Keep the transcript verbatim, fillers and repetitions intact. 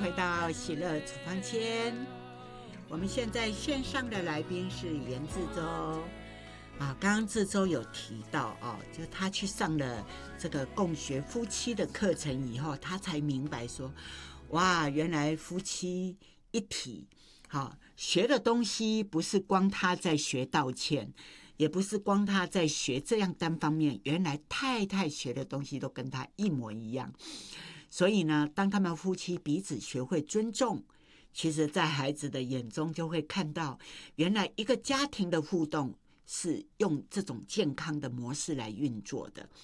回到喜乐处方签。我们现在线上的来宾是严志洲啊，刚刚志洲有提到哦，就他去上了这个共学夫妻的课程以后，他才明白说，哇，原来夫妻一体，好，学的东西不是光他在学道歉，也不是光他在学这样单方面，原来太太学的东西都跟他一模一样。所以呢，当他们夫妻彼此学会尊重，其实在孩子的眼中就会看到，原来一个家庭的互动是用这种健康的模式来运作的。